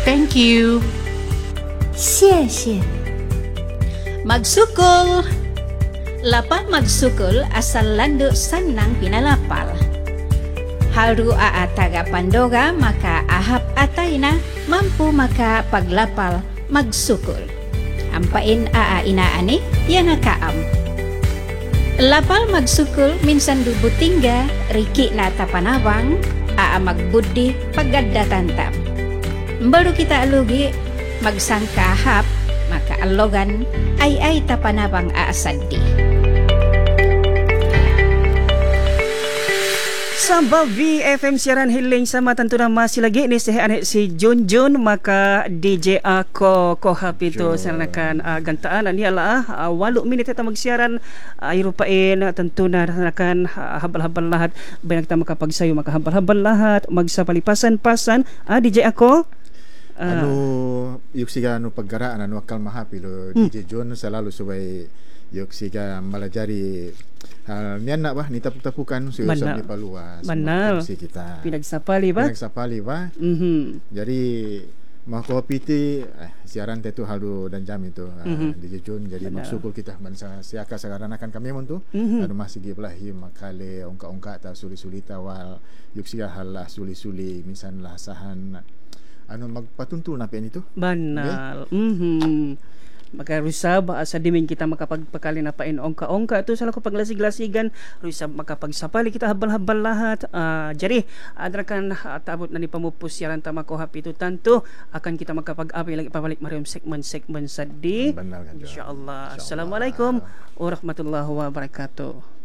Thank you. 谢谢。 Magsukol. Lapa magsukol asal lando sanang pinalapal. Haru taga pandoga maka ahap atay na mampu maka paglapal magsukol. Ampain inaani yan kaam. Lapal magsukol minsan dubutingga riki na tapanawang magbudi paggadda tantam. Baru kita alugi magsangkahap maka alogan ay tapanabang aasadi. Sa VFM siaran hiling sama tentu nama masih lagi ni si Junjun maka DJ ako kohap itu sanakan gantaan ni ala 8 minit kita magsiaran irupain tentu na sanakan habal-habal lahat banyak kita makapagsayo maka habal-habal lahat magsapalipasan-pasan DJ ako yuk siga paggaraan wakal mahapilo DJ John selalu subay yuk siga malajari niyan na ba nitapuk-tapukan sa ni paluas manal kita pinagsapali ba jadi makopiti siaran itu halu dan jam itu DJ John jadi maksukul kita bansa siaka sekarang akan kami untuk masih giblahi makale ongka-ongka ta suli-suli tawal yuk siga halah suli-suli minsan lasahan magpatuntul na pian itu banal maka rusab sa dimin kita makapagpakali na pain ongka-ongka ito sa lako paglasig-lasigan rusab makapagsapali kita habal-habal lahat jari adrakan tabot na ni pamupus yaran ta makuhap ito tanto akan kita makapag-api lagi pabalik mariam segmen sa di insyaallah. Assalamualaikum warahmatullahi wabarakatuh.